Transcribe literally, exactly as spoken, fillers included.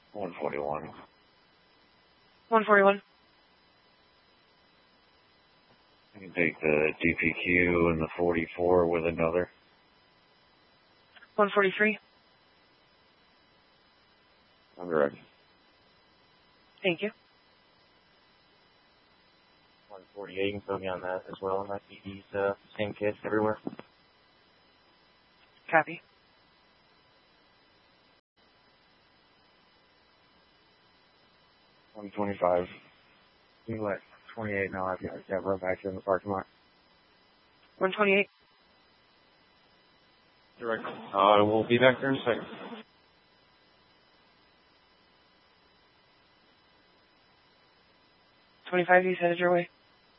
one forty-one. one forty-one. I can take the D P Q and the forty-four with another. one forty-three. I'm ready. Thank you. one forty-eight, you can put me on that as well. And I see these uh, same kids everywhere. Copy. one twenty-five. You let twenty-eight now. I've got to run back in the parking lot. one twenty-eight. Direct. Uh, we'll be back there in a second. twenty-five, he's headed your way.